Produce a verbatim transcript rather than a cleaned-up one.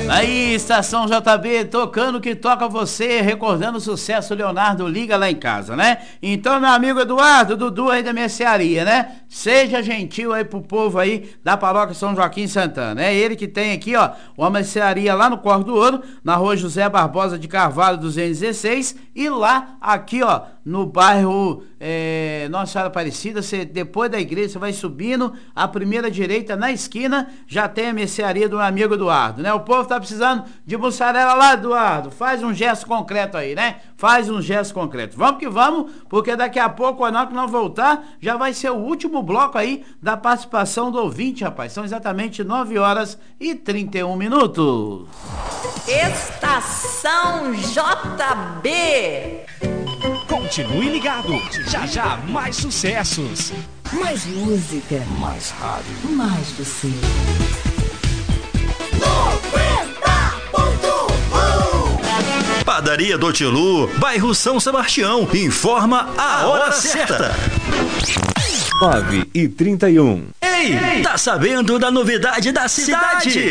Aí, Estação J B, tocando o que toca você, recordando o sucesso Leonardo Liga lá em casa, né? Então, meu amigo Eduardo, Dudu aí da mercearia, né? Seja gentil aí pro povo aí da paróquia São Joaquim Santana. É ele que tem aqui, ó, uma mercearia lá no Corre do Ouro, na rua José Barbosa de Carvalho duzentos e dezesseis, e lá, aqui, ó, no bairro é, Nossa Senhora Aparecida, você, depois da igreja, você vai subindo, a primeira direita, na esquina, já tem a mercearia do meu amigo Eduardo, né? O povo tá precisando de mussarela lá, Eduardo, faz um gesto concreto aí, né? Faz um gesto concreto. Vamos que vamos, porque daqui a pouco, quando nós não voltar, já vai ser o último bloco aí da participação do ouvinte, rapaz. São exatamente nove horas e trinta e um minutos. Estação J B. Continue ligado, já já mais sucessos. Mais música. Mais rádio. Mais você. Padaria do Tilu, bairro São Sebastião, informa a hora certa. nove e trinta e um. Ei, tá sabendo da novidade da cidade?